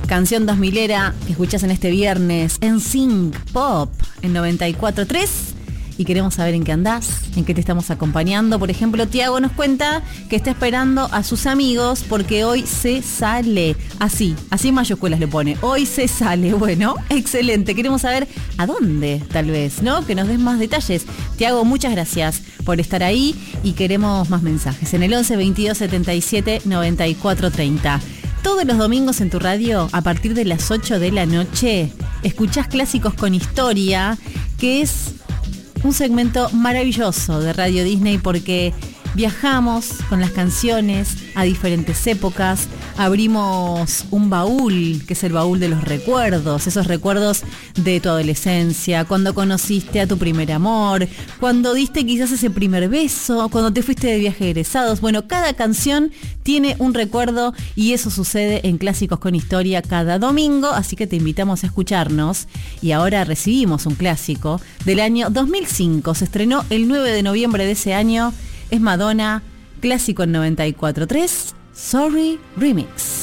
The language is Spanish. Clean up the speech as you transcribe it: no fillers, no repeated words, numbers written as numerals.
Canción 2000era que escuchás en este viernes en Sync Pop en 94.3. Y queremos saber en qué andás, en qué te estamos acompañando. Por ejemplo, Tiago nos cuenta que está esperando a sus amigos porque hoy se sale. Así en mayúsculas le pone. Hoy se sale. Bueno, excelente. Queremos saber a dónde, tal vez, ¿no? Que nos des más detalles. Tiago, muchas gracias por estar ahí y queremos más mensajes. En el 11 22 77 94 30. Todos los domingos en tu radio, a partir de las 8 de la noche, escuchás Clásicos con Historia, que es un segmento maravilloso de Radio Disney porque viajamos con las canciones a diferentes épocas, abrimos un baúl, que es el baúl de los recuerdos, esos recuerdos de tu adolescencia, cuando conociste a tu primer amor, cuando diste quizás ese primer beso, cuando te fuiste de viaje de egresados. Bueno, cada canción tiene un recuerdo y eso sucede en Clásicos con Historia cada domingo, así que te invitamos a escucharnos. Y ahora recibimos un clásico del año 2005, se estrenó el 9 de noviembre de ese año. Es Madonna, clásico en 94.3, Sorry Remix.